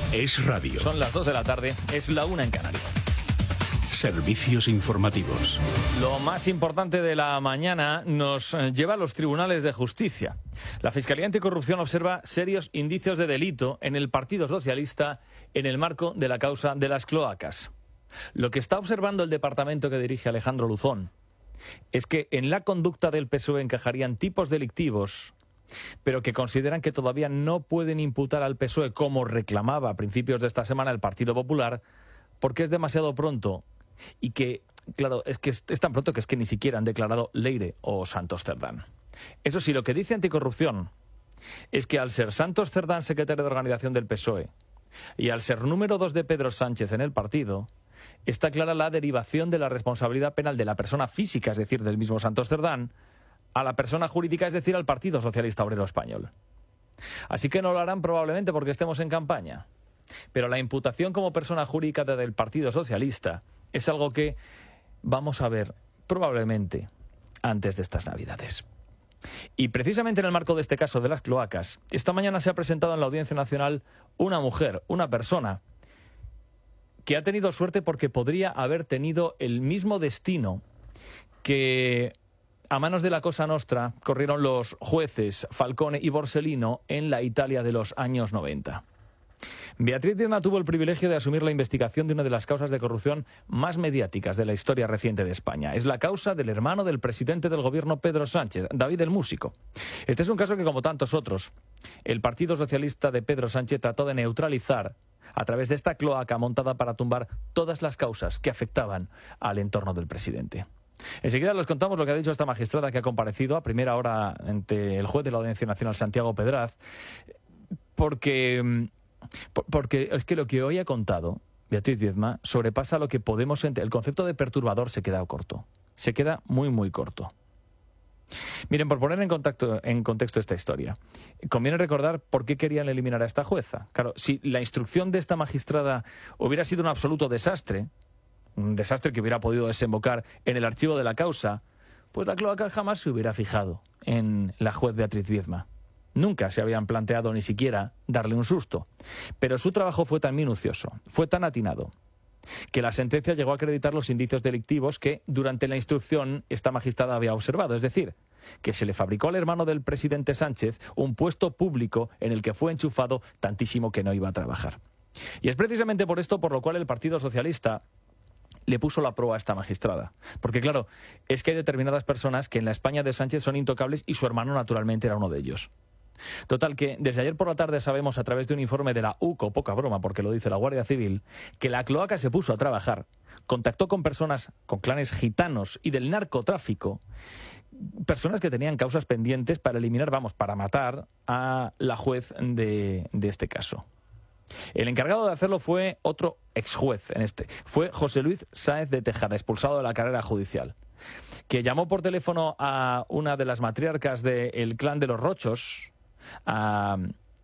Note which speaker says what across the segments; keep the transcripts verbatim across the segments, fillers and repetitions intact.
Speaker 1: Es radio.
Speaker 2: Son las dos de la tarde, es la una en Canarias.
Speaker 1: Servicios informativos.
Speaker 2: Lo más importante de la mañana nos lleva a los tribunales de justicia. La Fiscalía Anticorrupción observa serios indicios de delito en el Partido Socialista en el marco de la causa de las cloacas. Lo que está observando el departamento que dirige Alejandro Luzón es que en la conducta del P S O E encajarían tipos delictivos, pero que consideran que todavía no pueden imputar al P S O E, como reclamaba a principios de esta semana el Partido Popular, porque es demasiado pronto y que, claro, es que es tan pronto que es que ni siquiera han declarado Leire o Santos Cerdán. Eso sí, lo que dice Anticorrupción es que al ser Santos Cerdán secretario de organización del P S O E y al ser número dos de Pedro Sánchez en el partido, está clara la derivación de la responsabilidad penal de la persona física, es decir, del mismo Santos Cerdán, a la persona jurídica, es decir, al Partido Socialista Obrero Español. Así que no lo harán probablemente porque estemos en campaña. Pero la imputación como persona jurídica del Partido Socialista es algo que vamos a ver probablemente antes de estas Navidades. Y precisamente en el marco de este caso de las cloacas, esta mañana se ha presentado en la Audiencia Nacional una mujer, una persona que ha tenido suerte porque podría haber tenido el mismo destino que a manos de la Cosa Nostra corrieron los jueces Falcone y Borsellino en la Italia de los años noventa. Beatriz Viedma tuvo el privilegio de asumir la investigación de una de las causas de corrupción más mediáticas de la historia reciente de España. Es la causa del hermano del presidente del gobierno, Pedro Sánchez, David el Músico. Este es un caso que, como tantos otros, el Partido Socialista de Pedro Sánchez trató de neutralizar a través de esta cloaca montada para tumbar todas las causas que afectaban al entorno del presidente. Enseguida les contamos lo que ha dicho esta magistrada que ha comparecido a primera hora ante el juez de la Audiencia Nacional, Santiago Pedraz, porque... Porque es que lo que hoy ha contado Beatriz Viedma sobrepasa lo que podemos entender. El concepto de perturbador se queda corto. Se queda muy, muy corto. Miren, por poner en, contacto, en contexto esta historia, conviene recordar por qué querían eliminar a esta jueza. Claro, si la instrucción de esta magistrada hubiera sido un absoluto desastre, un desastre que hubiera podido desembocar en el archivo de la causa, pues la cloaca jamás se hubiera fijado en la juez Beatriz Viedma. Nunca se habían planteado ni siquiera darle un susto. Pero su trabajo fue tan minucioso, fue tan atinado, que la sentencia llegó a acreditar los indicios delictivos que durante la instrucción esta magistrada había observado. Es decir, que se le fabricó al hermano del presidente Sánchez un puesto público en el que fue enchufado tantísimo que no iba a trabajar. Y es precisamente por esto por lo cual el Partido Socialista le puso la proa a esta magistrada. Porque claro, es que hay determinadas personas que en la España de Sánchez son intocables y su hermano naturalmente era uno de ellos. Total, que desde ayer por la tarde sabemos a través de un informe de la U C O, poca broma porque lo dice la Guardia Civil, que la cloaca se puso a trabajar, contactó con personas, con clanes gitanos y del narcotráfico, personas que tenían causas pendientes para eliminar, vamos, para matar a la juez de, de este caso. El encargado de hacerlo fue otro exjuez en este, fue José Luis Sáez de Tejada, expulsado de la carrera judicial, que llamó por teléfono a una de las matriarcas del clan de los Rochos, Uh,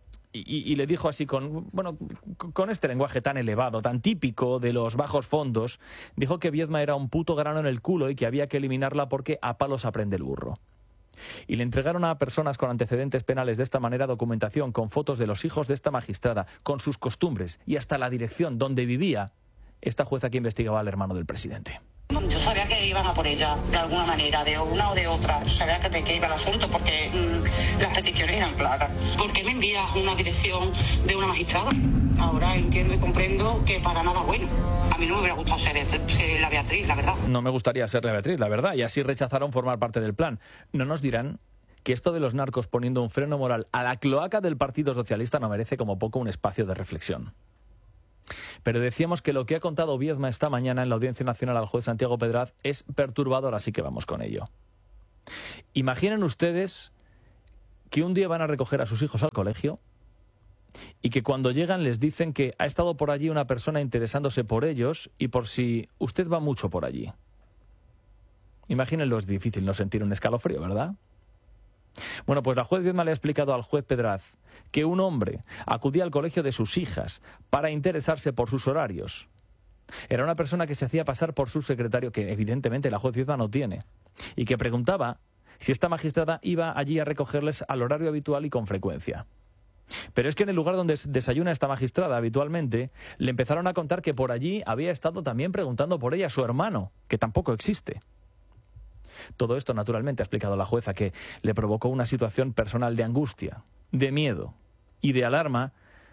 Speaker 2: y, y le dijo así con, bueno, con este lenguaje tan elevado, tan típico de los bajos fondos, dijo que Viedma era un puto grano en el culo y que había que eliminarla porque a palos aprende el burro. Y le entregaron a personas con antecedentes penales de esta manera documentación con fotos de los hijos de esta magistrada, con sus costumbres y hasta la dirección donde vivía esta jueza que investigaba al hermano del presidente.
Speaker 3: Yo sabía que iban a por ella, de alguna manera, de una o de otra. Yo sabía que de qué iba el asunto, porque mmm, las peticiones eran claras. ¿Por qué me envías una dirección de una magistrada? Ahora entiendo y comprendo que para nada bueno. A mí no me hubiera gustado ser, ser la Beatriz, la verdad.
Speaker 2: No me gustaría ser la Beatriz, la verdad, y así rechazaron formar parte del plan. No nos dirán que esto de los narcos poniendo un freno moral a la cloaca del Partido Socialista no merece como poco un espacio de reflexión. Pero decíamos que lo que ha contado Viedma esta mañana en la Audiencia Nacional al juez Santiago Pedraz es perturbador, así que vamos con ello. Imaginen ustedes que un día van a recoger a sus hijos al colegio y que cuando llegan les dicen que ha estado por allí una persona interesándose por ellos y por si usted va mucho por allí. Imagínenlo, es difícil no sentir un escalofrío, ¿verdad? Bueno, pues la juez Viedma le ha explicado al juez Pedraz que un hombre acudía al colegio de sus hijas para interesarse por sus horarios. Era una persona que se hacía pasar por su secretario, que evidentemente la juez Viedma no tiene, y que preguntaba si esta magistrada iba allí a recogerles al horario habitual y con frecuencia. Pero es que en el lugar donde desayuna esta magistrada habitualmente, le empezaron a contar que por allí había estado también preguntando por ella su hermano, que tampoco existe. Todo esto, naturalmente, ha explicado la jueza, que le provocó una situación personal de angustia, de miedo y de alarma,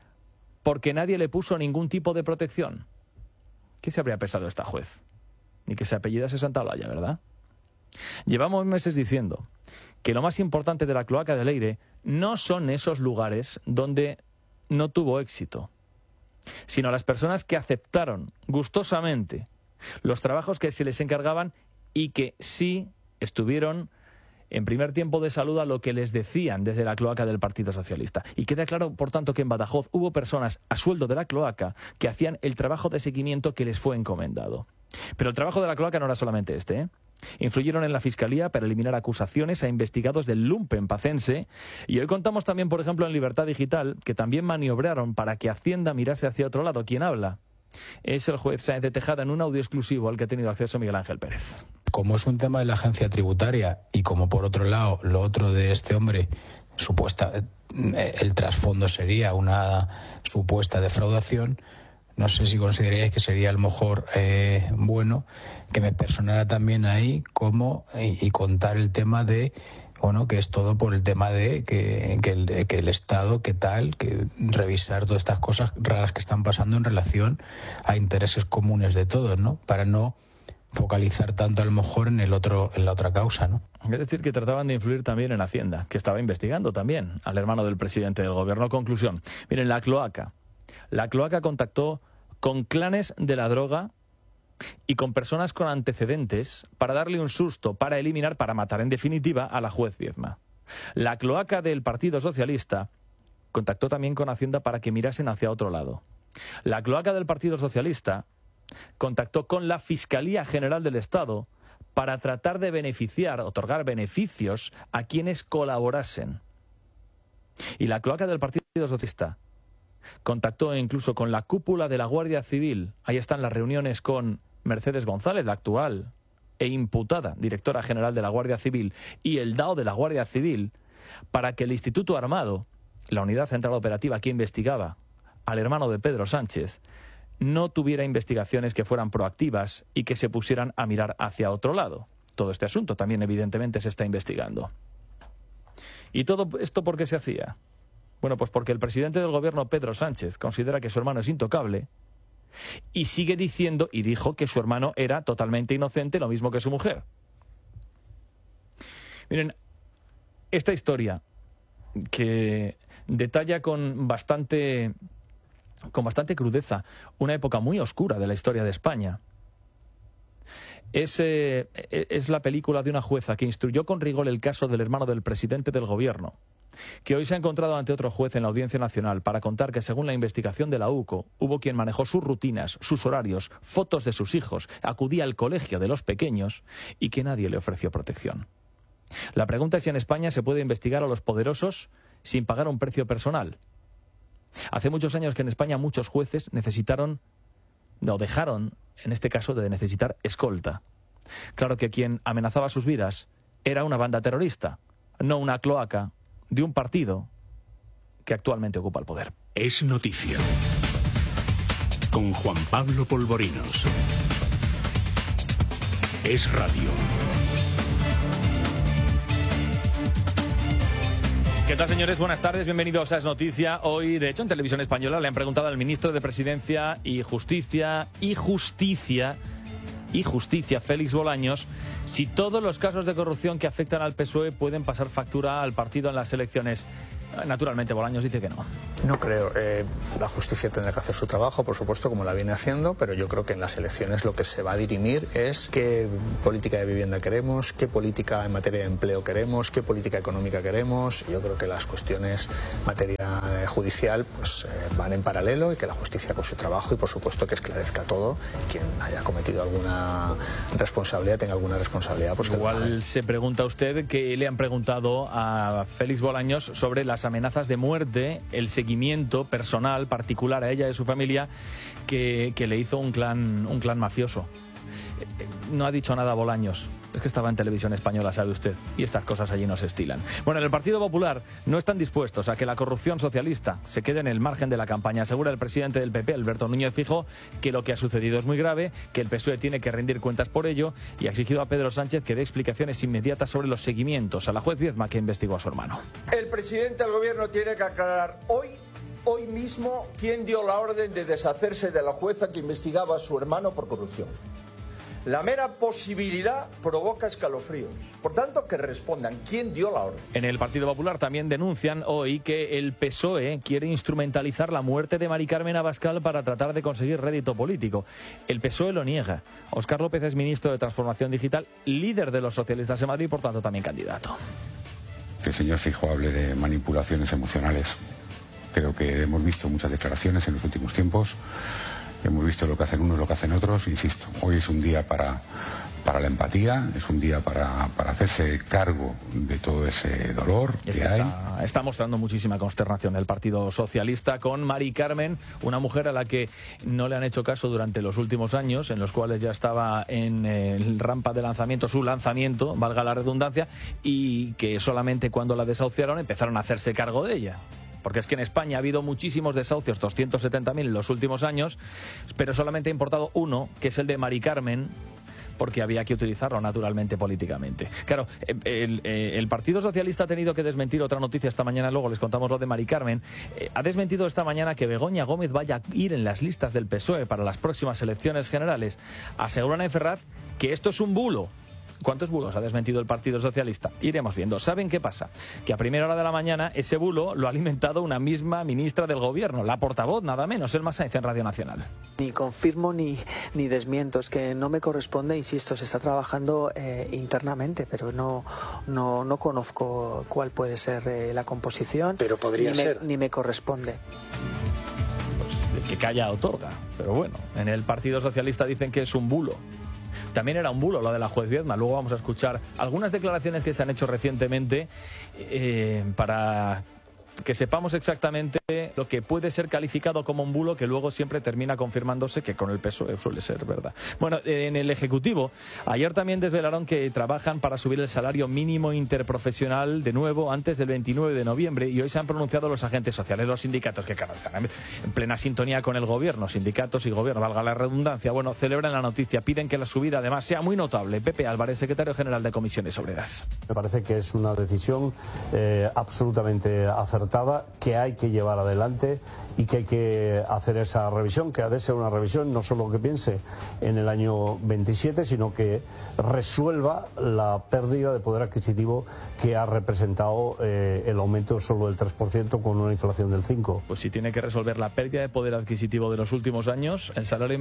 Speaker 2: porque nadie le puso ningún tipo de protección. ¿Qué se habría pensado esta juez? Ni que se apellidase Santaolalla, ¿verdad? Llevamos meses diciendo que lo más importante de la cloaca de Leire no son esos lugares donde no tuvo éxito, sino las personas que aceptaron gustosamente los trabajos que se les encargaban y que sí estuvieron en primer tiempo de salud a lo que les decían desde la cloaca del Partido Socialista. Y queda claro, por tanto, que en Badajoz hubo personas a sueldo de la cloaca que hacían el trabajo de seguimiento que les fue encomendado. Pero el trabajo de la cloaca no era solamente este, ¿eh? Influyeron en la Fiscalía para eliminar acusaciones a investigados del lumpen pacense, y hoy contamos también, por ejemplo, en Libertad Digital, que también maniobraron para que Hacienda mirase hacia otro lado. ¿Quién habla? Es el juez Sáenz de Tejada, en un audio exclusivo al que ha tenido acceso Miguel Ángel Pérez.
Speaker 4: Como es un tema de la agencia tributaria y como por otro lado lo otro de este hombre, supuesta, el trasfondo sería una supuesta defraudación, no sé si consideraríais que sería a lo mejor eh, bueno que me personara también ahí como y, y contar el tema de, bueno, que es todo por el tema de que, que, el, que el Estado, que tal, que revisar todas estas cosas raras que están pasando en relación a intereses comunes de todos, ¿no? Para no focalizar tanto a lo mejor en el otro, en la otra causa, ¿no?
Speaker 2: Es decir, que trataban de influir también en Hacienda, que estaba investigando también al hermano del presidente del gobierno. Conclusión. Miren, la cloaca. La cloaca contactó con clanes de la droga y con personas con antecedentes para darle un susto, para eliminar, para matar en definitiva a la juez Viedma. La cloaca del Partido Socialista contactó también con Hacienda para que mirasen hacia otro lado. La cloaca del Partido Socialista contactó con la Fiscalía General del Estado para tratar de beneficiar, otorgar beneficios a quienes colaborasen. Y la cloaca del Partido Socialista contactó incluso con la cúpula de la Guardia Civil. Ahí están las reuniones con Mercedes González, la actual e imputada directora general de la Guardia Civil, y el D A O de la Guardia Civil, para que el Instituto Armado, la unidad central operativa que investigaba al hermano de Pedro Sánchez, no tuviera investigaciones que fueran proactivas y que se pusieran a mirar hacia otro lado. Todo este asunto también evidentemente se está investigando. ¿Y todo esto por qué se hacía? Bueno, pues porque el presidente del gobierno, Pedro Sánchez, considera que su hermano es intocable y sigue diciendo, y dijo, que su hermano era totalmente inocente, lo mismo que su mujer. Miren, esta historia que detalla con bastante, con bastante crudeza una época muy oscura de la historia de España, es, eh, es la película de una jueza que instruyó con rigor el caso del hermano del presidente del gobierno, que hoy se ha encontrado ante otro juez en la Audiencia Nacional para contar que, según la investigación de la U C O, hubo quien manejó sus rutinas, sus horarios, fotos de sus hijos, acudía al colegio de los pequeños y que nadie le ofreció protección. La pregunta es si en España se puede investigar a los poderosos sin pagar un precio personal. Hace muchos años que en España muchos jueces necesitaron, o dejaron, en este caso, de necesitar escolta. Claro que quien amenazaba sus vidas era una banda terrorista, no una cloaca de un partido que actualmente ocupa el poder.
Speaker 1: Es noticia. Con Juan Pablo Polvorinos. Es radio.
Speaker 2: ¿Qué tal, señores? Buenas tardes, bienvenidos a Es Noticia. Hoy, de hecho, en Televisión Española le han preguntado al ministro de Presidencia y Justicia y Justicia y Justicia, Félix Bolaños, si todos los casos de corrupción que afectan al P S O E pueden pasar factura al partido en las elecciones. Naturalmente, Bolaños dice que no.
Speaker 5: No creo. Eh, la justicia tendrá que hacer su trabajo, por supuesto, como la viene haciendo, pero yo creo que en las elecciones lo que se va a dirimir es qué política de vivienda queremos, qué política en materia de empleo queremos, qué política económica queremos. Yo creo que las cuestiones en materia judicial pues, eh, van en paralelo y que la justicia haga su trabajo y, por supuesto, que esclarezca todo. Quien haya cometido alguna responsabilidad, tenga alguna responsabilidad. Pues
Speaker 2: Igual se pregunta usted que le han preguntado a Félix Bolaños sobre las amenazas de muerte, el seguimiento personal, particular a ella y a su familia, que, que le hizo un clan, un clan mafioso. No ha dicho nada Bolaños. Es que estaba en Televisión Española, sabe usted, y estas cosas allí no se estilan. Bueno, en el Partido Popular no están dispuestos a que la corrupción socialista se quede en el margen de la campaña. Asegura el presidente del P P, Alberto Núñez Feijóo, que lo que ha sucedido es muy grave, que el P S O E tiene que rendir cuentas por ello, y ha exigido a Pedro Sánchez que dé explicaciones inmediatas sobre los seguimientos a la juez Viedma que investigó a su hermano.
Speaker 6: El presidente del gobierno tiene que aclarar hoy, hoy mismo, quién dio la orden de deshacerse de la jueza que investigaba a su hermano por corrupción. La mera posibilidad provoca escalofríos. Por tanto, que respondan. ¿Quién dio la orden?
Speaker 2: En el Partido Popular también denuncian hoy que el P S O E quiere instrumentalizar la muerte de Mari Carmen Abascal para tratar de conseguir rédito político. El P S O E lo niega. Óscar López es ministro de Transformación Digital, líder de los socialistas en Madrid y por tanto también candidato.
Speaker 7: Que el señor Feijóo hable de manipulaciones emocionales. Creo que hemos visto muchas declaraciones en los últimos tiempos. Hemos visto lo que hacen unos, lo que hacen otros. Insisto, hoy es un día para, para la empatía, es un día para, para hacerse cargo de todo ese dolor que
Speaker 2: está,
Speaker 7: hay.
Speaker 2: Está mostrando muchísima consternación el Partido Socialista con Mari Carmen, una mujer a la que no le han hecho caso durante los últimos años, en los cuales ya estaba en el rampa de lanzamiento, su lanzamiento, valga la redundancia, y que solamente cuando la desahuciaron empezaron a hacerse cargo de ella. Porque es que en España ha habido muchísimos desahucios, doscientos setenta mil en los últimos años, pero solamente ha importado uno, que es el de Mari Carmen, porque había que utilizarlo naturalmente políticamente. Claro, el, el, el Partido Socialista ha tenido que desmentir otra noticia esta mañana, luego les contamos lo de Mari Carmen. Eh, ha desmentido esta mañana que Begoña Gómez vaya a ir en las listas del P S O E para las próximas elecciones generales. Aseguran en Ferraz que esto es un bulo. ¿Cuántos bulos ha desmentido el Partido Socialista? Iremos viendo. ¿Saben qué pasa? Que a primera hora de la mañana ese bulo lo ha alimentado una misma ministra del Gobierno, la portavoz, nada menos, Elma Sáenz en Radio Nacional.
Speaker 8: Ni confirmo ni, ni desmiento, es que no me corresponde, insisto, se está trabajando eh, internamente, pero no, no, no conozco cuál puede ser eh, la composición.
Speaker 9: Pero podría
Speaker 8: ni
Speaker 9: ser.
Speaker 8: Me, ni me corresponde.
Speaker 2: Pues el que calla otorga, pero bueno, en el Partido Socialista dicen que es un bulo. También era un bulo lo de la juez Viedma. Luego vamos a escuchar algunas declaraciones que se han hecho recientemente eh, para que sepamos exactamente lo que puede ser calificado como un bulo, que luego siempre termina confirmándose que con el P S O E suele ser verdad. Bueno, en el Ejecutivo ayer también desvelaron que trabajan para subir el salario mínimo interprofesional de nuevo antes del veintinueve de noviembre, y hoy se han pronunciado los agentes sociales, los sindicatos, que claro, están en plena sintonía con el gobierno, sindicatos y gobierno, valga la redundancia. Bueno, celebran la noticia, piden que la subida además sea muy notable. Pepe Álvarez, secretario general de Comisiones Obreras.
Speaker 10: Me parece que es una decisión eh, absolutamente acertada, que hay que llevar adelante y que hay que hacer esa revisión, que ha de ser una revisión no solo que piense en el año veintisiete, sino que resuelva la pérdida de poder adquisitivo que ha representado eh, el aumento solo del tres por ciento con una inflación del cinco por ciento.
Speaker 2: Pues si tiene que resolver la pérdida de poder adquisitivo de los últimos años, el salario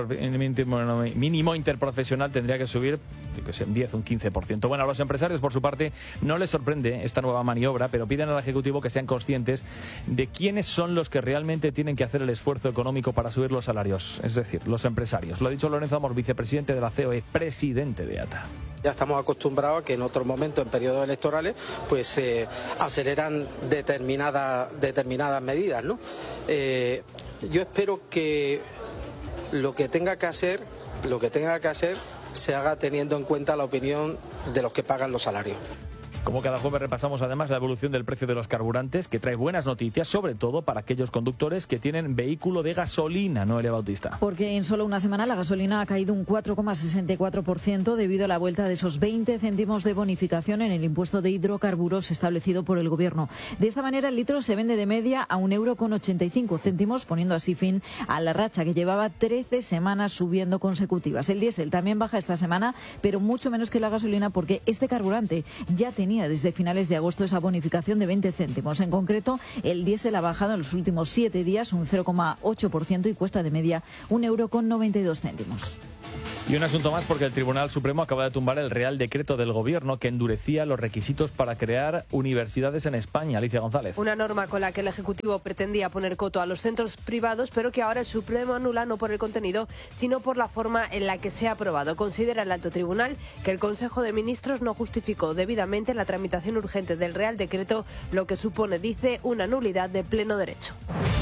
Speaker 2: mínimo interprofesional tendría que subir, que sé, un diez, un quince por ciento. Bueno, a los empresarios, por su parte, no les sorprende esta nueva maniobra, pero piden al Ejecutivo que sean conscientes de quiénes son los que realmente tienen que hacer el esfuerzo económico para subir los salarios, es decir, los empresarios. Lo ha dicho Lorenzo Amor, vicepresidente de la C O E, presidente de A T A.
Speaker 9: Ya estamos acostumbrados a que en otros momentos, en periodos electorales, pues se eh, aceleran determinadas, determinadas medidas, ¿no? Eh, yo espero que lo que tenga que hacer, lo que tenga que hacer, se haga teniendo en cuenta la opinión de los que pagan los salarios.
Speaker 2: Como cada jueves repasamos además la evolución del precio de los carburantes, que trae buenas noticias, sobre todo para aquellos conductores que tienen vehículo de gasolina, Noelia Bautista.
Speaker 11: Porque en solo una semana la gasolina ha caído un cuatro coma sesenta y cuatro por ciento debido a la vuelta de esos veinte céntimos de bonificación en el impuesto de hidrocarburos establecido por el Gobierno. De esta manera el litro se vende de media a un euro con ochenta y cinco céntimos, poniendo así fin a la racha que llevaba trece semanas subiendo consecutivas. El diésel también baja esta semana, pero mucho menos que la gasolina, porque este carburante ya tenía desde finales de agosto esa bonificación de veinte céntimos. En concreto, el diésel ha bajado en los últimos siete días un cero coma ocho por ciento y cuesta de media un euro con noventa y dos céntimos.
Speaker 2: Y un asunto más, porque el Tribunal Supremo acaba de tumbar el Real Decreto del Gobierno que endurecía los requisitos para crear universidades en España. Alicia González.
Speaker 12: Una norma con la que el Ejecutivo pretendía poner coto a los centros privados, pero que ahora el Supremo anula no por el contenido, sino por la forma en la que se ha aprobado. Considera el Alto Tribunal que el Consejo de Ministros no justificó debidamente la tramitación urgente del Real Decreto, lo que supone, dice, una nulidad de pleno derecho.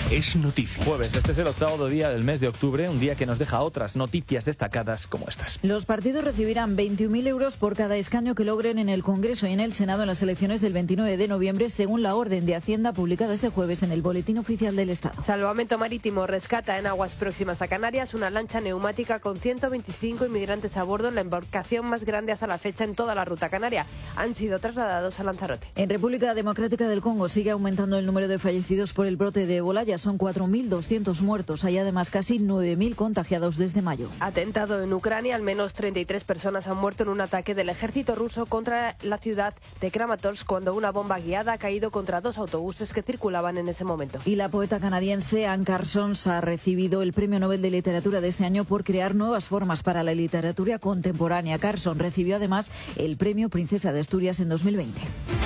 Speaker 1: Es noticia.
Speaker 2: Jueves, este es el octavo día del mes de octubre, un día que nos deja otras noticias destacadas como estas.
Speaker 11: Los partidos recibirán veintiún mil euros por cada escaño que logren en el Congreso y en el Senado en las elecciones del veintinueve de noviembre, según la orden de Hacienda publicada este jueves en el Boletín Oficial del Estado.
Speaker 12: Salvamento Marítimo rescata en aguas próximas a Canarias una lancha neumática con ciento veinticinco inmigrantes a bordo, en la embarcación más grande hasta la fecha en toda la ruta canaria. Han sido trasladados a Lanzarote.
Speaker 11: En República Democrática del Congo sigue aumentando el número de fallecidos por el brote de ébola. Ya son cuatro mil doscientos muertos. Hay además casi nueve mil contagiados desde mayo.
Speaker 12: Atentado en Ucrania. Al menos treinta y tres personas han muerto en un ataque del ejército ruso contra la ciudad de Kramatorsk, cuando una bomba guiada ha caído contra dos autobuses que circulaban en ese momento.
Speaker 11: Y la poeta canadiense Anne Parsons ha recibido el Premio Nobel de Literatura de este año por crear nuevas formas para la literatura contemporánea. Carson recibió además el Premio Princesa de Asturias en dos mil veinte.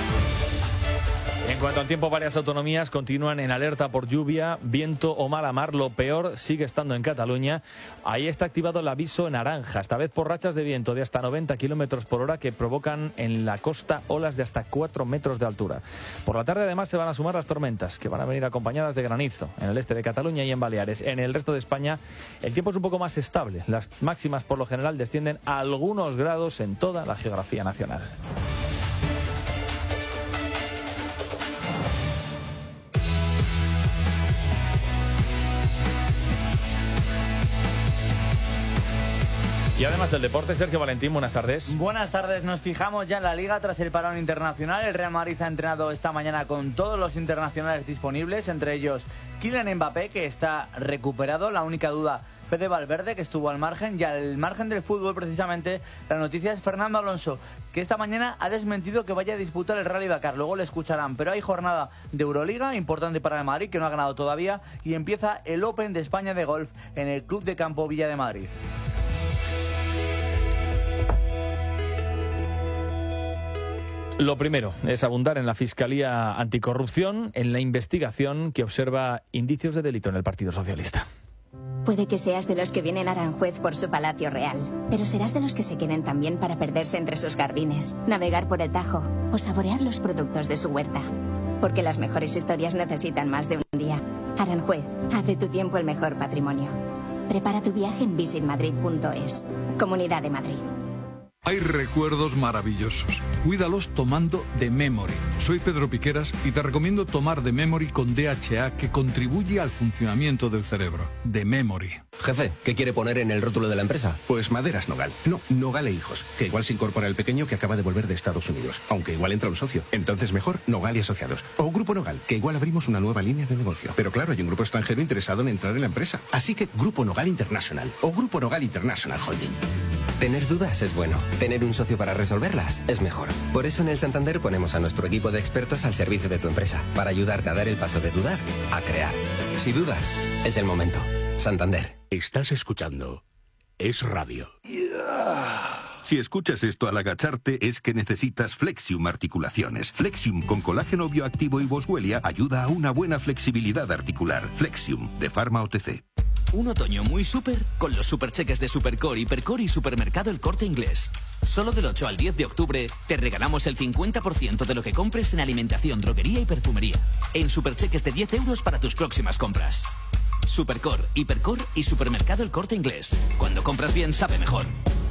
Speaker 2: En cuanto al tiempo, varias autonomías continúan en alerta por lluvia, viento o mala mar. Lo peor sigue estando en Cataluña. Ahí está activado el aviso naranja, esta vez por rachas de viento de hasta noventa kilómetros por hora que provocan en la costa olas de hasta cuatro metros de altura. Por la tarde además se van a sumar las tormentas, que van a venir acompañadas de granizo en el este de Cataluña y en Baleares. En el resto de España el tiempo es un poco más estable. Las máximas por lo general descienden a algunos grados en toda la geografía nacional. Y además el deporte, Sergio Valentín, buenas tardes.
Speaker 13: Buenas tardes, nos fijamos ya en la Liga tras el parón internacional. El Real Madrid ha entrenado esta mañana con todos los internacionales disponibles, entre ellos Kylian Mbappé, que está recuperado. La única duda, Fede Valverde, que estuvo al margen. Y al margen del fútbol, precisamente, la noticia es Fernando Alonso, que esta mañana ha desmentido que vaya a disputar el Rally Dakar. Luego le escucharán, pero hay jornada de Euroliga importante para el Madrid, que no ha ganado todavía, y empieza el Open de España de golf en el Club de Campo Villa de Madrid.
Speaker 2: Lo primero es abundar en la Fiscalía Anticorrupción, en la investigación que observa indicios de delito en el Partido Socialista.
Speaker 14: Puede que seas de los que vienen a Aranjuez por su palacio real, pero serás de los que se queden también para perderse entre sus jardines, navegar por el Tajo o saborear los productos de su huerta. Porque las mejores historias necesitan más de un día. Aranjuez, haz de tu tiempo el mejor patrimonio. Prepara tu viaje en visit madrid punto es. Comunidad de Madrid.
Speaker 15: Hay recuerdos maravillosos. Cuídalos tomando The Memory. Soy Pedro Piqueras y te recomiendo tomar The Memory con D H A, que contribuye al funcionamiento del cerebro. The Memory.
Speaker 16: Jefe, ¿qué quiere poner en el rótulo de la empresa?
Speaker 17: Pues Maderas Nogal. No, Nogal e Hijos. Que igual se incorpora el pequeño que acaba de volver de Estados Unidos. Aunque igual entra un socio. Entonces mejor Nogal y Asociados. O Grupo Nogal, que igual abrimos una nueva línea de negocio. Pero claro, hay un grupo extranjero interesado en entrar en la empresa. Así que Grupo Nogal International. O Grupo Nogal International Holding.
Speaker 16: Tener dudas es bueno. Tener un socio para resolverlas es mejor. Por eso en el Santander ponemos a nuestro equipo de expertos al servicio de tu empresa, para ayudarte a dar el paso de dudar a crear. Si dudas, es el momento. Santander.
Speaker 1: Estás escuchando Es Radio.
Speaker 18: Si escuchas esto al agacharte es que necesitas Flexium Articulaciones. Flexium con colágeno bioactivo y boswellia ayuda a una buena flexibilidad articular. Flexium de Pharma O T C.
Speaker 19: Un otoño muy súper con los supercheques de Supercore, Hipercore y Supermercado El Corte Inglés. Solo del ocho al diez de octubre te regalamos el cincuenta por ciento de lo que compres en alimentación, droguería y perfumería. En supercheques de diez euros para tus próximas compras. Supercore, Hipercore y Supermercado El Corte Inglés. Cuando compras bien, sabe mejor.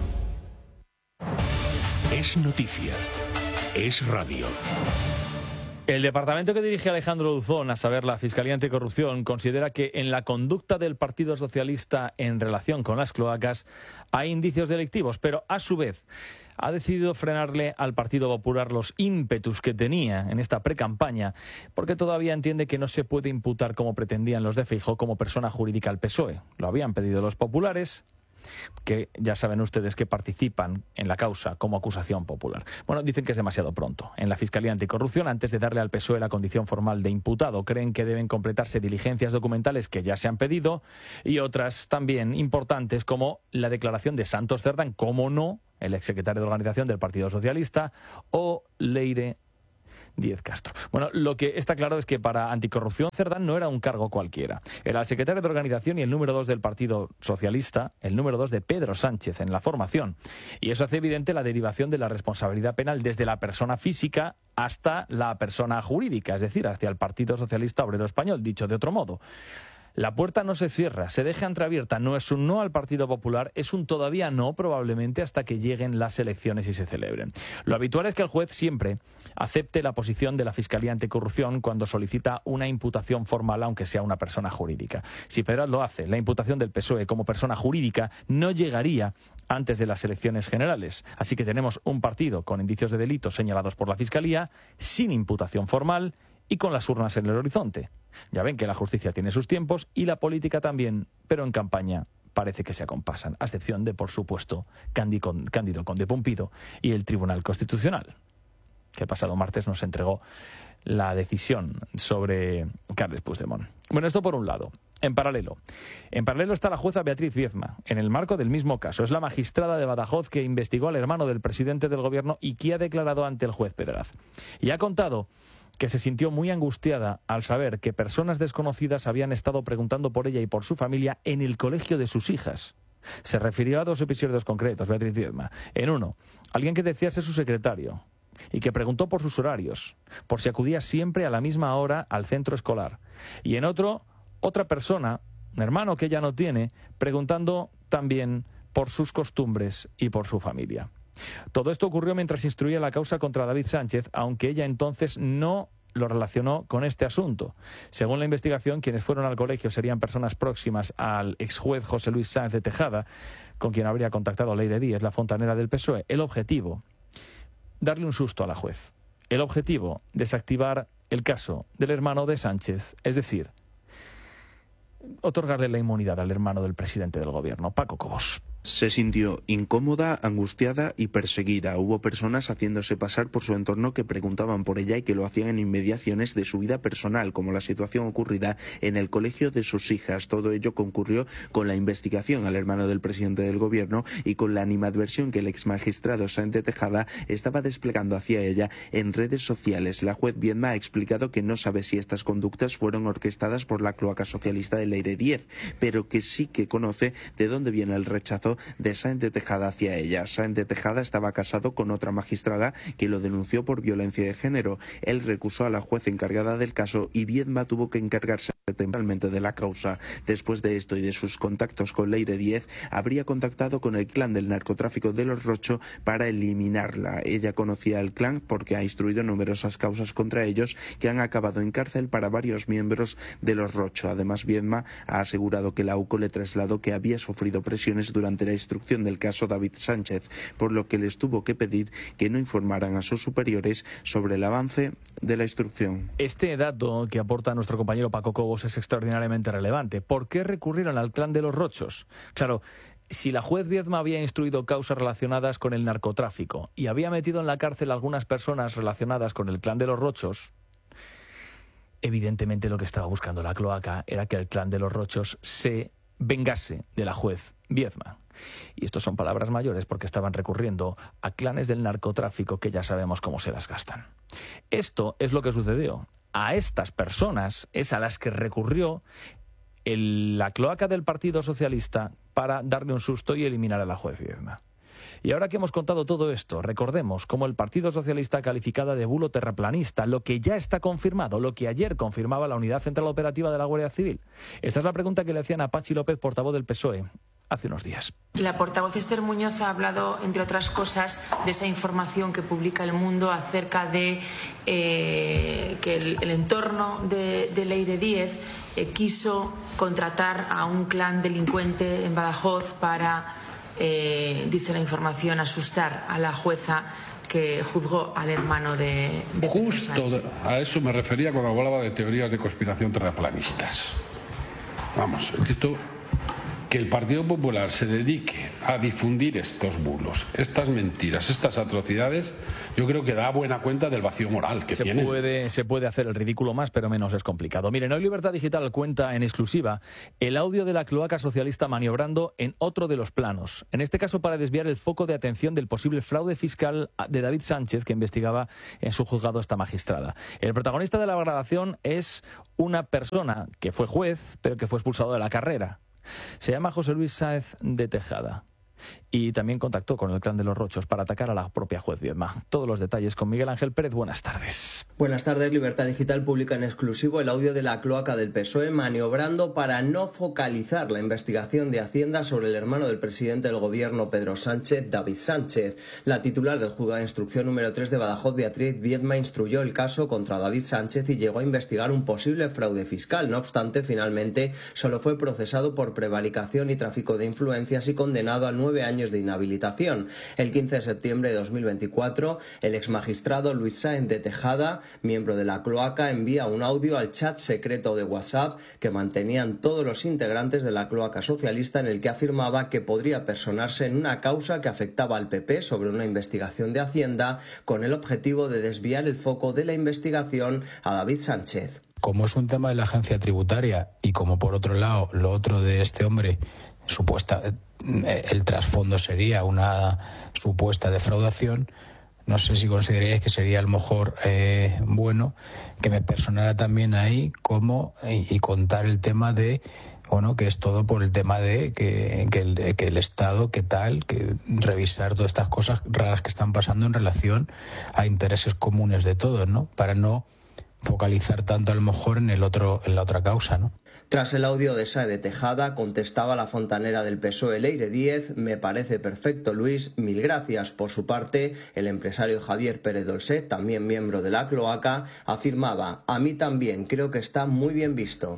Speaker 1: Es noticia. Es radio.
Speaker 2: El departamento que dirige Alejandro Duzón, a saber, la Fiscalía Anticorrupción, considera que en la conducta del Partido Socialista en relación con las cloacas hay indicios delictivos, pero a su vez ha decidido frenarle al Partido Popular los ímpetus que tenía en esta precampaña, porque todavía entiende que no se puede imputar, como pretendían los de Feijóo, como persona jurídica al P S O E. Lo habían pedido los populares, que ya saben ustedes que participan en la causa como acusación popular. Bueno, dicen que es demasiado pronto. En la Fiscalía Anticorrupción, antes de darle al P S O E la condición formal de imputado, creen que deben completarse diligencias documentales que ya se han pedido y otras también importantes, como la declaración de Santos Cerdán, como no, el exsecretario de Organización del Partido Socialista, o Leire Díez Castro. Bueno, lo que está claro es que para Anticorrupción Cerdán no era un cargo cualquiera. Era el secretario de organización y el número dos del Partido Socialista, el número dos de Pedro Sánchez en la formación. Y eso hace evidente la derivación de la responsabilidad penal desde la persona física hasta la persona jurídica, es decir, hacia el Partido Socialista Obrero Español, dicho de otro modo. La puerta no se cierra, se deja entreabierta. No es un no al Partido Popular, es un todavía no, probablemente hasta que lleguen las elecciones y se celebren. Lo habitual es que el juez siempre acepte la posición de la Fiscalía Anticorrupción cuando solicita una imputación formal, aunque sea una persona jurídica. Si Pedraz lo hace, la imputación del P S O E como persona jurídica no llegaría antes de las elecciones generales. Así que tenemos un partido con indicios de delito señalados por la Fiscalía, sin imputación formal y con las urnas en el horizonte. Ya ven que la justicia tiene sus tiempos y la política también, pero en campaña parece que se acompasan, a excepción de, por supuesto, Cándido Conde Pumpido y el Tribunal Constitucional, que el pasado martes nos entregó la decisión sobre Carles Puigdemont. Bueno, esto por un lado. En paralelo. En paralelo está la jueza Beatriz Viezma, en el marco del mismo caso. Es la magistrada de Badajoz que investigó al hermano del presidente del gobierno y que ha declarado ante el juez Pedraz. Y ha contado que se sintió muy angustiada al saber que personas desconocidas habían estado preguntando por ella y por su familia en el colegio de sus hijas. Se refirió a dos episodios concretos, Beatriz Viezma. En uno, alguien que decía ser su secretario y que preguntó por sus horarios, por si acudía siempre a la misma hora al centro escolar. Y en otro, otra persona, un hermano que ella no tiene, preguntando también por sus costumbres y por su familia. Todo esto ocurrió mientras instruía la causa contra David Sánchez, aunque ella entonces no lo relacionó con este asunto. Según la investigación, quienes fueron al colegio serían personas próximas al exjuez José Luis Sáenz de Tejada, con quien habría contactado Leire Díez, la fontanera del P S O E. El objetivo, darle un susto a la juez. El objetivo, desactivar el caso del hermano de Sánchez, es decir, otorgarle la inmunidad al hermano del presidente del gobierno, Paco Cobos.
Speaker 20: Se sintió incómoda, angustiada y perseguida. Hubo personas haciéndose pasar por su entorno que preguntaban por ella y que lo hacían en inmediaciones de su vida personal, como la situación ocurrida en el colegio de sus hijas. Todo ello concurrió con la investigación al hermano del presidente del gobierno y con la animadversión que el exmagistrado Sáenz de Tejada estaba desplegando hacia ella en redes sociales. La juez Viezma ha explicado que no sabe si estas conductas fueron orquestadas por la cloaca socialista de Leire Díez, pero que sí que conoce de dónde viene el rechazo de Sáenz de Tejada hacia ella. Sáenz de Tejada estaba casado con otra magistrada que lo denunció por violencia de género. Él recusó a la juez encargada del caso y Viezma tuvo que encargarse temporalmente de la causa. Después de esto y de sus contactos con Leire Díez, habría contactado con el clan del narcotráfico de los Rocho para eliminarla. Ella conocía al clan porque ha instruido numerosas causas contra ellos que han acabado en cárcel para varios miembros de los Rocho. Además, Viezma ha asegurado que la U C O le trasladó que había sufrido presiones durante la instrucción del caso David Sánchez, por lo que les tuvo que pedir que no informaran a sus superiores sobre el avance de la instrucción.
Speaker 2: Este dato que aporta nuestro compañero Paco Cobos es extraordinariamente relevante. ¿Por qué recurrieron al clan de los Rochos? Claro, si la juez Viezma había instruido causas relacionadas con el narcotráfico y había metido en la cárcel a algunas personas relacionadas con el clan de los Rochos, evidentemente lo que estaba buscando la cloaca era que el clan de los Rochos se vengase de la juez Viezma. Y estos son palabras mayores porque estaban recurriendo a clanes del narcotráfico que ya sabemos cómo se las gastan. Esto es lo que sucedió. A estas personas es a las que recurrió el, la cloaca del Partido Socialista para darle un susto y eliminar a la juez Viezma. Y ahora que hemos contado todo esto, recordemos cómo el Partido Socialista ha calificado de bulo terraplanista lo que ya está confirmado, lo que ayer confirmaba la Unidad Central Operativa de la Guardia Civil. Esta es la pregunta que le hacían a Pachi López, portavoz del P S O E, hace unos días.
Speaker 21: La portavoz Esther Muñoz ha hablado, entre otras cosas, de esa información que publica El Mundo acerca de eh, que el, el entorno de, de Leire Díez eh, quiso contratar a un clan delincuente en Badajoz para, eh, dice la información, asustar a la jueza que juzgó al hermano de, de
Speaker 22: Justo a eso me refería cuando hablaba de teorías de conspiración terraplanistas. Vamos, es que esto... que el Partido Popular se dedique a difundir estos bulos, estas mentiras, estas atrocidades, yo creo que da buena cuenta del vacío moral que
Speaker 2: se
Speaker 22: tienen.
Speaker 2: Puede, se puede hacer el ridículo más, pero menos es complicado. Miren, hoy Libertad Digital cuenta en exclusiva el audio de la cloaca socialista maniobrando en otro de los planos. En este caso para desviar el foco de atención del posible fraude fiscal de David Sánchez, que investigaba en su juzgado esta magistrada. El protagonista de la grabación es una persona que fue juez, pero que fue expulsado de la carrera. Se llama José Luis Sáenz de Tejada y también contactó con el clan de los Rochos para atacar a la propia juez Viedma. Todos los detalles con Miguel Ángel Pérez. Buenas tardes.
Speaker 3: Buenas tardes. Libertad Digital publica en exclusivo el audio de la cloaca del P S O E maniobrando para no focalizar la investigación de Hacienda sobre el hermano del presidente del gobierno Pedro Sánchez, David Sánchez. La titular del juzgado de instrucción número tres de Badajoz, Beatriz Viedma, instruyó el caso contra David Sánchez y llegó a investigar un posible fraude fiscal. No obstante, finalmente solo fue procesado por prevaricación y tráfico de influencias y condenado a nueve años de inhabilitación. El quince de septiembre de dos mil veinticuatro, el exmagistrado Luis Sáenz de Tejada, miembro de la cloaca, envía un audio al chat secreto de WhatsApp que mantenían todos los integrantes de la cloaca socialista, en el que afirmaba que podría personarse en una causa que afectaba al P P sobre una investigación de Hacienda con el objetivo de desviar el foco de la investigación a David Sánchez.
Speaker 4: Como es un tema de la agencia tributaria y como por otro lado lo otro de este hombre supuesta, el trasfondo sería una supuesta defraudación, no sé si consideraríais que sería a lo mejor eh, bueno que me personara también ahí como y, y contar el tema de, bueno, que es todo por el tema de que, que, el, que el Estado, que tal, que revisar todas estas cosas raras que están pasando en relación a intereses comunes de todos, ¿no? Para no focalizar tanto a lo mejor en el otro, en la otra causa, ¿no?
Speaker 3: Tras el audio de Sáenz de Tejada, contestaba la fontanera del P S O E, Leire Díez: me parece perfecto, Luis, mil gracias. Por su parte, el empresario Javier Pérez Dolcet, también miembro de la cloaca, afirmaba: a mí también, creo que está muy bien visto.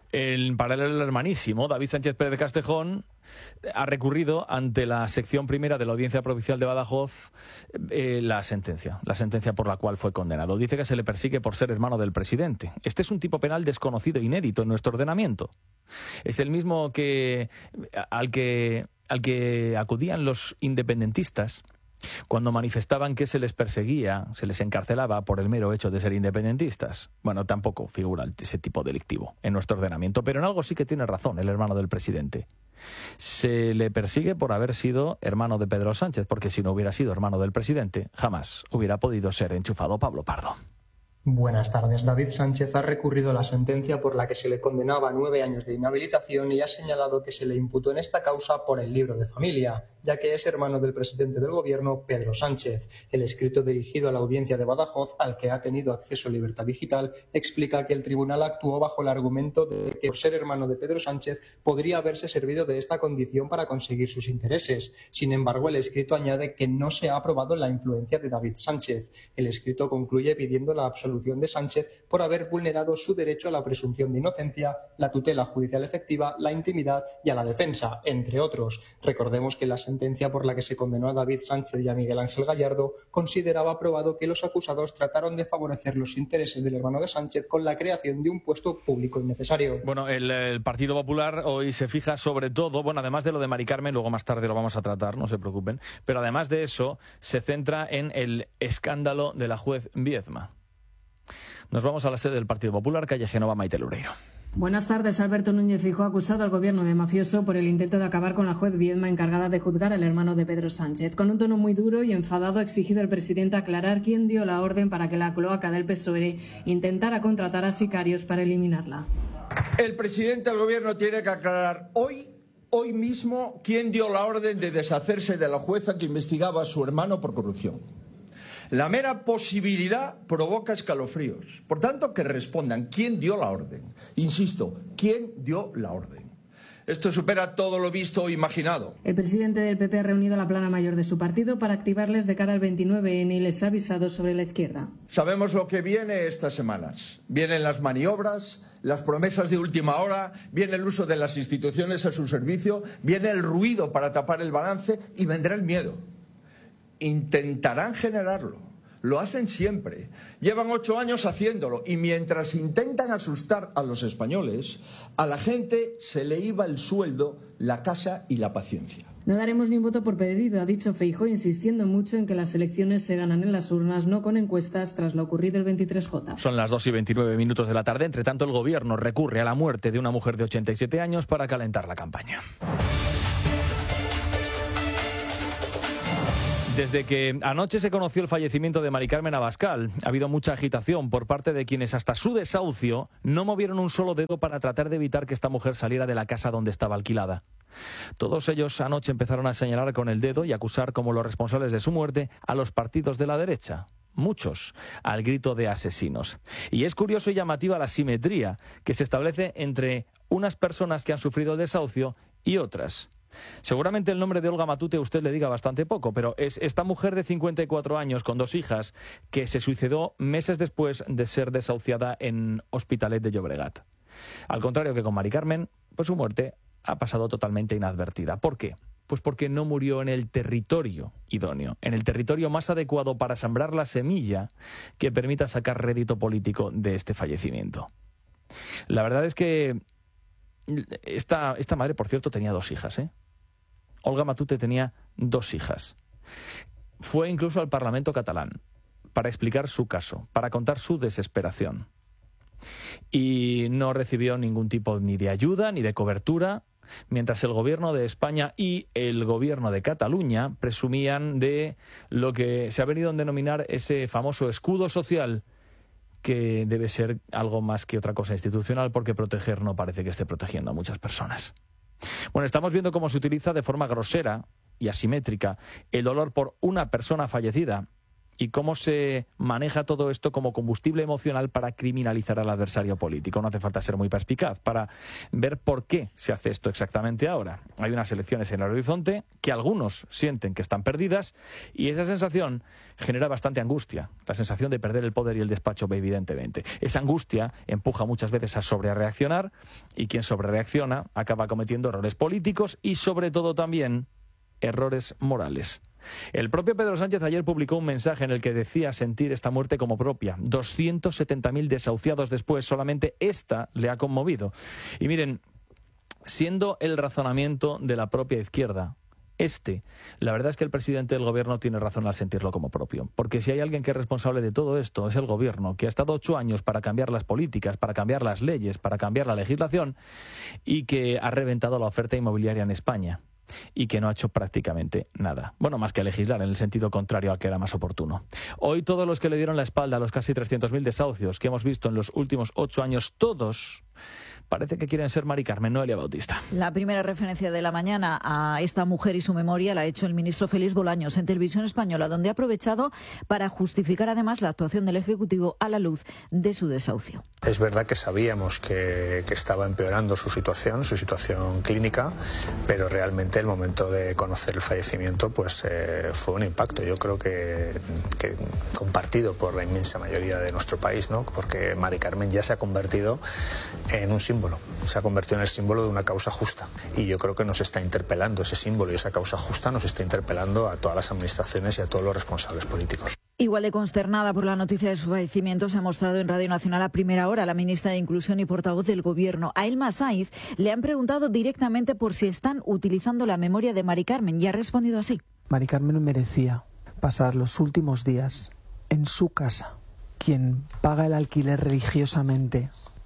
Speaker 2: En paralelo, el hermanísimo David Sánchez Pérez de Castejón ha recurrido ante la sección primera de la Audiencia Provincial de Badajoz eh, la sentencia, la sentencia por la cual fue condenado. Dice que se le persigue por ser hermano del presidente. Este es un tipo penal desconocido e inédito en nuestro ordenamiento. Es el mismo que al que al que acudían los independentistas cuando manifestaban que se les perseguía, se les encarcelaba por el mero hecho de ser independentistas. Bueno, tampoco figura ese tipo delictivo en nuestro ordenamiento, pero en algo sí que tiene razón el hermano del presidente. Se le persigue por haber sido hermano de Pedro Sánchez, porque si no hubiera sido hermano del presidente, jamás hubiera podido ser enchufado Pablo Pardo.
Speaker 23: Buenas tardes. David Sánchez ha recurrido a la sentencia por la que se le condenaba a nueve años de inhabilitación y ha señalado que se le imputó en esta causa por el libro de familia, ya que es hermano del presidente del gobierno, Pedro Sánchez. El escrito dirigido a la audiencia de Badajoz, al que ha tenido acceso Libertad Digital, explica que el tribunal actuó bajo el argumento de que por ser hermano de Pedro Sánchez podría haberse servido de esta condición para conseguir sus intereses. Sin embargo, el escrito añade que no se ha aprobado la influencia de David Sánchez. El escrito concluye pidiendo la absolución de Sánchez por haber vulnerado su derecho a la presunción de inocencia, la tutela judicial efectiva, la intimidad y a la defensa, entre otros. Recordemos que la sentencia por la que se condenó a David Sánchez y a Miguel Ángel Gallardo consideraba probado que los acusados trataron de favorecer los intereses del hermano de Sánchez con la creación de un puesto público innecesario.
Speaker 2: Bueno, el, el Partido Popular hoy se fija sobre todo, bueno, además de lo de Mari Carmen, luego más tarde lo vamos a tratar, no se preocupen, pero además de eso se centra en el escándalo de la juez Viedma. Nos vamos a la sede del Partido Popular, calle Génova, Maite Loureiro.
Speaker 24: Buenas tardes. Alberto Núñez Feijóo ha acusado al gobierno de mafioso por el intento de acabar con la juez Viedma encargada de juzgar al hermano de Pedro Sánchez. Con un tono muy duro y enfadado ha exigido al presidente aclarar quién dio la orden para que la cloaca del P S O E intentara contratar a sicarios para eliminarla.
Speaker 6: El presidente del gobierno tiene que aclarar hoy, hoy mismo, quién dio la orden de deshacerse de la jueza que investigaba a su hermano por corrupción. La mera posibilidad provoca escalofríos. Por tanto, que respondan quién dio la orden. Insisto, quién dio la orden. Esto supera todo lo visto o imaginado.
Speaker 24: El presidente del P P ha reunido a la plana mayor de su partido para activarles de cara al veintinueve ene y les ha avisado sobre la izquierda.
Speaker 6: Sabemos lo que viene estas semanas. Vienen las maniobras, las promesas de última hora, viene el uso de las instituciones a su servicio, viene el ruido para tapar el balance y vendrá el miedo. Intentarán generarlo. Lo hacen siempre. Llevan ocho años haciéndolo y mientras intentan asustar a los españoles, a la gente se le iba el sueldo, la casa y la paciencia.
Speaker 24: No daremos ni un voto por pedido, ha dicho Feijóo, insistiendo mucho en que las elecciones se ganan en las urnas, no con encuestas, tras lo ocurrido el veintitrés J.
Speaker 2: Son las dos y veintinueve minutos de la tarde. Entre tanto, el gobierno recurre a la muerte de una mujer de ochenta y siete años para calentar la campaña. Desde que anoche se conoció el fallecimiento de Mari Carmen Abascal, ha habido mucha agitación por parte de quienes hasta su desahucio no movieron un solo dedo para tratar de evitar que esta mujer saliera de la casa donde estaba alquilada. Todos ellos anoche empezaron a señalar con el dedo y acusar como los responsables de su muerte a los partidos de la derecha. Muchos, al grito de asesinos. Y es curioso y llamativa la simetría que se establece entre unas personas que han sufrido el desahucio y otras. Seguramente el nombre de Olga Matute a usted le diga bastante poco, pero es esta mujer de cincuenta y cuatro años con dos hijas que se suicidó meses después de ser desahuciada en Hospitalet de Llobregat. Al contrario que con Mari Carmen, pues su muerte ha pasado totalmente inadvertida. ¿Por qué? Pues porque no murió en el territorio idóneo, en el territorio más adecuado para sembrar la semilla que permita sacar rédito político de este fallecimiento. La verdad es que esta, esta madre, por cierto, tenía dos hijas, ¿eh? Olga Matute tenía dos hijas. Fue incluso al Parlamento catalán para explicar su caso, para contar su desesperación. Y no recibió ningún tipo ni de ayuda ni de cobertura, mientras el gobierno de España y el gobierno de Cataluña presumían de lo que se ha venido a denominar ese famoso escudo social, que debe ser algo más que otra cosa institucional, porque proteger no parece que esté protegiendo a muchas personas. Bueno, estamos viendo cómo se utiliza de forma grosera y asimétrica el dolor por una persona fallecida y cómo se maneja todo esto como combustible emocional para criminalizar al adversario político. No hace falta ser muy perspicaz para ver por qué se hace esto exactamente ahora. Hay unas elecciones en el horizonte que algunos sienten que están perdidas y esa sensación genera bastante angustia, la sensación de perder el poder y el despacho, evidentemente. Esa angustia empuja muchas veces a sobrereaccionar y quien sobrereacciona acaba cometiendo errores políticos y sobre todo también errores morales. El propio Pedro Sánchez ayer publicó un mensaje en el que decía sentir esta muerte como propia. doscientos setenta mil desahuciados después, solamente esta le ha conmovido. Y miren, siendo el razonamiento de la propia izquierda este, la verdad es que el presidente del gobierno tiene razón al sentirlo como propio. Porque si hay alguien que es responsable de todo esto, es el gobierno, que ha estado ocho años para cambiar las políticas, para cambiar las leyes, para cambiar la legislación y que ha reventado la oferta inmobiliaria en España. Y que no ha hecho prácticamente nada. Bueno, más que legislar en el sentido contrario a que era más oportuno. Hoy todos los que le dieron la espalda a los casi trescientos mil desahucios que hemos visto en los últimos ocho años, todos parece que quieren ser Mari Carmen, Noelia Bautista.
Speaker 11: La primera referencia de la mañana a esta mujer y su memoria la ha hecho el ministro Félix Bolaños en Televisión Española, donde ha aprovechado para justificar además la actuación del Ejecutivo a la luz de su desahucio.
Speaker 5: Es verdad que sabíamos que, que estaba empeorando su situación, su situación clínica, pero realmente el momento de conocer el fallecimiento pues eh, fue un impacto, yo creo que, que compartido por la inmensa mayoría de nuestro país, ¿no? Porque Mari Carmen ya se ha convertido en un símbolo. Se ha convertido en el símbolo de una causa justa y yo creo que nos está interpelando ese símbolo y esa causa justa nos está interpelando a todas las administraciones y a todos los responsables políticos.
Speaker 11: Igual de consternada por la noticia de su fallecimiento se ha mostrado en Radio Nacional a primera hora la ministra de Inclusión y portavoz del Gobierno, a Elma Saiz. Le han preguntado directamente por si están utilizando la memoria de Mari Carmen y ha respondido así.
Speaker 7: Mari Carmen merecía pasar los últimos días en su casa. Quien paga el alquiler religiosamente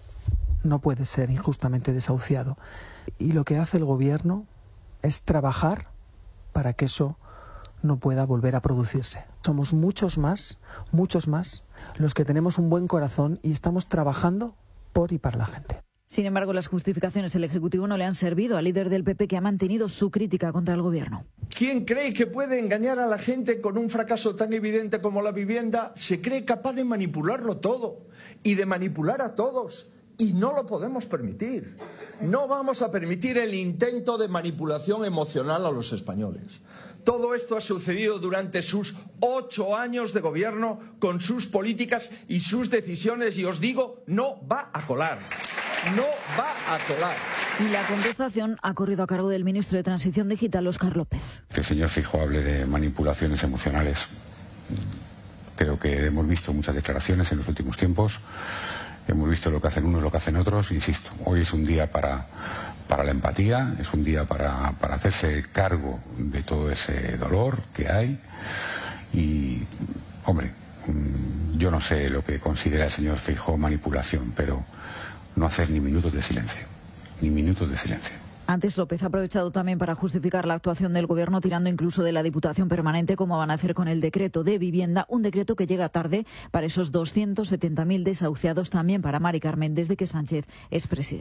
Speaker 7: no puede ser injustamente desahuciado. Y lo que hace el Gobierno es trabajar para que eso no pueda volver a producirse. Somos muchos más, muchos más, los que tenemos un buen corazón y estamos trabajando por y para la gente.
Speaker 11: Sin embargo, las justificaciones del Ejecutivo no le han servido al líder del P P, que ha mantenido su crítica contra el Gobierno.
Speaker 6: ¿Quién cree que puede engañar a la gente con un fracaso tan evidente como la vivienda? Se cree capaz de manipularlo todo y de manipular a todos. Y no lo podemos permitir. No vamos a permitir el intento de manipulación emocional a los españoles. Todo esto ha sucedido durante sus ocho años de gobierno con sus políticas y sus decisiones y os digo, no va a colar. No va a colar.
Speaker 11: Y la contestación ha corrido a cargo del ministro de Transición Digital, Óscar López.
Speaker 8: Que el señor Feijóo hable de manipulaciones emocionales Creo que hemos visto muchas declaraciones en los últimos tiempos, hemos visto lo que hacen unos, lo que hacen otros. Insisto, hoy es un día para, para la empatía, es un día para, para hacerse cargo de todo ese dolor que hay. Y, hombre, yo no sé lo que considera el señor Feijóo manipulación, pero no hacer ni minutos de silencio, ni minutos de silencio.
Speaker 11: Antes, López ha aprovechado también para justificar la actuación del Gobierno, tirando incluso de la Diputación Permanente, como van a hacer con el decreto de vivienda, un decreto que llega tarde para esos doscientos setenta mil desahuciados, también para Mari Carmen, desde que Sánchez es presidente.